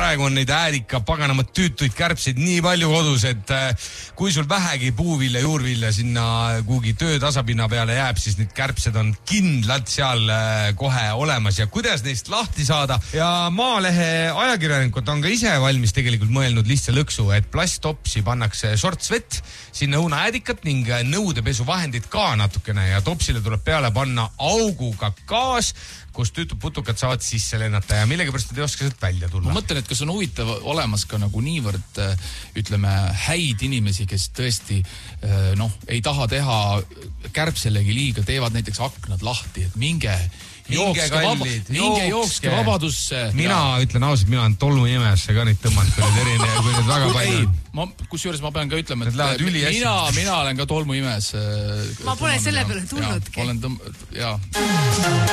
praegu on neid äärika paganamad tüütuid kärbseid nii palju kodus, et kui sul vähegi puuvilja, juurvilja sinna kuhugi töö tasapinna peale jääb, siis need kärbsed on kindlalt seal kohe olemas ja kuidas neist lahti saada. Ja Maalehe ajakirjanikud on ka ise valmis tegelikult mõelnud lihtsa lõksu, et plasttopsi pannakse shortsvett, sinna õunaäädikat ning nõudepesuvahendid ka natukene ja topsile tuleb peale panna auguga gaas, kus tüütud putukad saavad sisse lennata ja millegipärast ei oska sealt välja tulla. Ma mõtlen, et kas on huvitav olemas ka nagu niivõrd, ütleme, häid inimesi, kes tõesti ei taha teha kärbselegi liiga, teevad näiteks aknad lahti, et minge jookske vabadusse. Mina ütlen ausalt, mina olen tolmuimesse ka neid tõmmanud, kui need väga palju. Kusjuures ma pean ka ütlema, et mina olen ka tolmuimes. Ma pole selle peale tulnudki. Jaa.